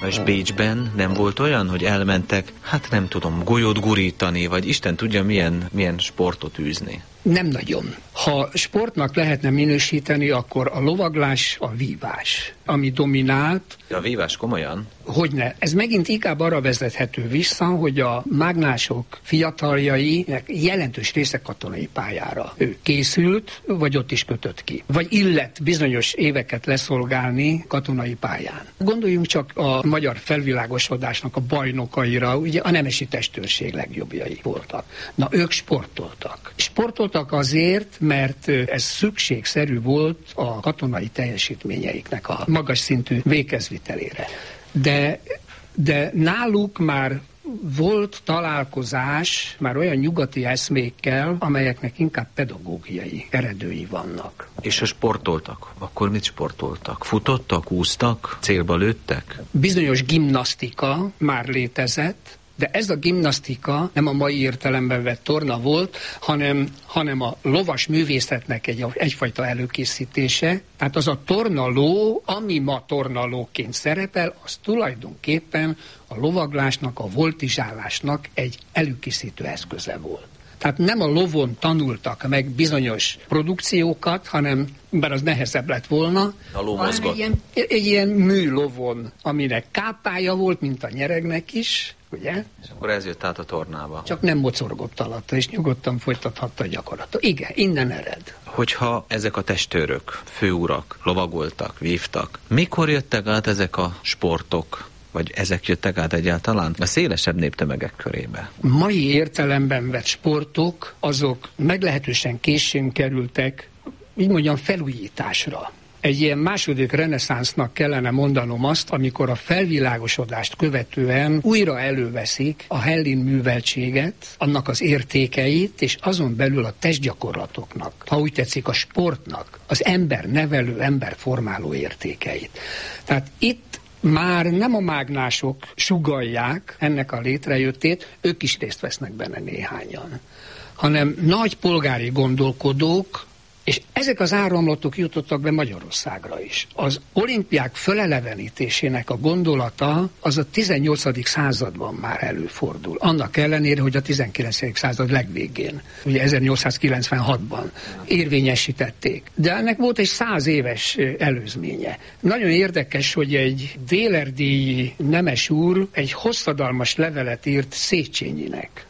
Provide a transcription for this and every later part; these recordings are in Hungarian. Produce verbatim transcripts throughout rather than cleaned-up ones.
És Bécsben nem volt olyan, hogy elmentek, hát nem tudom, golyót gurítani, vagy Isten tudja milyen, milyen sportot űzni? Nem nagyon. Ha sportnak lehetne minősíteni, akkor a lovaglás, a vívás, ami dominált. A vívás komolyan? Hogyne. Ez megint inkább arra vezethető vissza, hogy a mágnások fiataljai jelentős része katonai pályára ő készült, vagy ott is kötött ki. Vagy illet bizonyos éveket leszolgálni katonai pályán. Gondoljunk csak a magyar felvilágosodásnak a bajnokaira, ugye a nemesi testőrség legjobbjai voltak. Na, ők sportoltak. Sportoltak azért, mert ez szükségszerű volt a katonai teljesítményeiknek a magas szintű végezvitelére. De, de náluk már volt találkozás már olyan nyugati eszmékkel, amelyeknek inkább pedagógiai eredői vannak. És ha sportoltak, akkor mit sportoltak? Futottak, úsztak, célba lőttek? Bizonyos gimnasztika már létezett, de ez a gimnasztika nem a mai értelemben vett torna volt, hanem, hanem a lovas művészetnek egy, egyfajta előkészítése. Tehát az a tornaló, ami ma tornalóként szerepel, az tulajdonképpen a lovaglásnak, a voltizsálásnak egy előkészítő eszköze volt. Tehát nem a lovon tanultak meg bizonyos produkciókat, hanem, bár az nehezebb lett volna, a ló mozgott. Egy ilyen, egy ilyen műlovon, aminek kápája volt, mint a nyeregnek is, ugye? És akkor ez jött át a tornába. Csak nem mocorgott alatta, és nyugodtan folytathatta a gyakorlatot. Igen, innen ered. Hogyha ezek a testőrök, főurak lovagoltak, vívtak, mikor jöttek át ezek a sportok? Vagy ezek jöttek át egyáltalán a szélesebb néptömegek körébe? Mai értelemben vett sportok, azok meglehetősen későn kerültek, így mondjam, felújításra. Egy ilyen második reneszánsznak kellene mondanom azt, amikor a felvilágosodást követően újra előveszik a hellin műveltséget, annak az értékeit, és azon belül a testgyakorlatoknak, ha úgy tetszik a sportnak, az ember nevelő, ember formáló értékeit. Tehát itt már nem a mágnások sugallják ennek a létrejöttét, ők is részt vesznek benne néhányan, hanem nagy polgári gondolkodók, és ezek az áramlatok jutottak be Magyarországra is. Az olimpiák fölelevenítésének a gondolata az a tizennyolcadik században már előfordul. Annak ellenére, hogy a tizenkilencedik század legvégén, ugye ezernyolcszázkilencvenhatban érvényesítették. De ennek volt egy száz éves előzménye. Nagyon érdekes, hogy egy délerdélyi nemes úr egy hosszadalmas levelet írt Széchenyinek.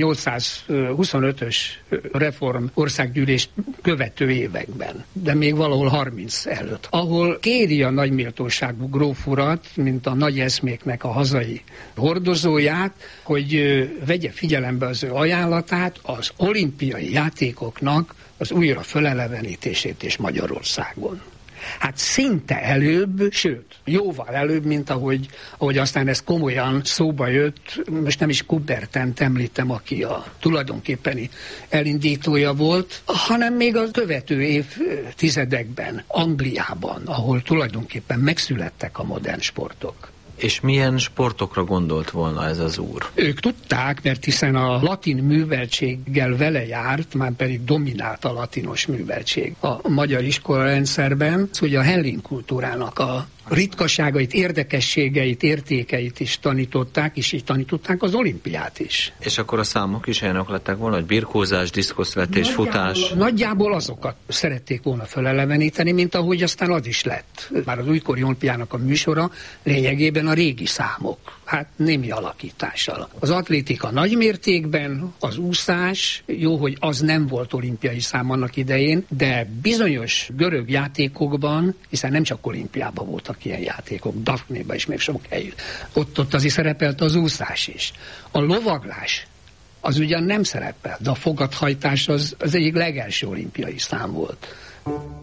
ezernyolcszázhuszonötös reform országgyűlés követő években, de még valahol harminc előtt, ahol kéri a nagyméltóságú gróf urat, mint a nagy eszméknek a hazai hordozóját, hogy vegye figyelembe az ő ajánlatát, az olimpiai játékoknak az újra fölelevenítését és Magyarországon. Hát szinte előbb, sőt, jóval előbb, mint ahogy, ahogy aztán ez komolyan szóba jött, most nem is Coubertin említem, aki a tulajdonképpeni elindítója volt, hanem még a követő évtizedekben, Angliában, ahol tulajdonképpen megszülettek a modern sportok. És milyen sportokra gondolt volna ez az úr? Ők tudták, mert hiszen a latin műveltséggel vele járt, már pedig dominált a latinos műveltség a magyar iskolarendszerben, hogy a hellén kultúrának a ritkaságait, érdekességeit, értékeit is tanították, és így tanították az olimpiát is. És akkor a számok is olyanok lettek volna, hogy birkózás, diszkoszvetés, futás? Nagyjából azokat szerették volna feleleveníteni, mint ahogy aztán az is lett. Már az újkori olimpiának a műsora lényegében a régi számok, hát némi alakítással. Az atlétika nagy mértékben, az úszás, jó, hogy az nem volt olimpiai szám annak idején, de bizonyos görög játékokban, hiszen nem csak olimpiában voltak ilyen játékok, Daphnéban is még sok helyütt. Ott, ott azért szerepelt az úszás is. A lovaglás az ugyan nem szerepel, de a fogathajtás az, az egyik legelső olimpiai szám volt.